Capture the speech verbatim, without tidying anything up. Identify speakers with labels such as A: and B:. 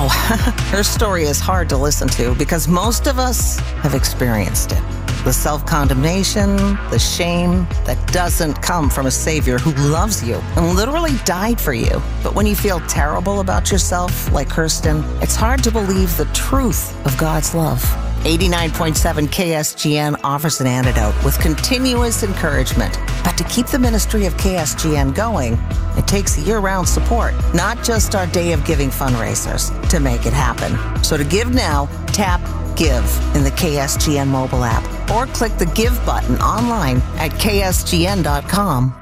A: Wow, her story is hard to listen to because most of us have experienced it. The self-condemnation, the shame that doesn't come from a Savior who loves you and literally died for you. But when you feel terrible about yourself, like Kirsten, it's hard to believe the truth of God's love. eighty-nine point seven K S G N offers an antidote with continuous encouragement. But to keep the ministry of K S G N going, it takes year-round support, not just our Day of Giving fundraisers, to make it happen. So to give now, tap Give in the K S G N mobile app or click the Give button online at K S G N dot com.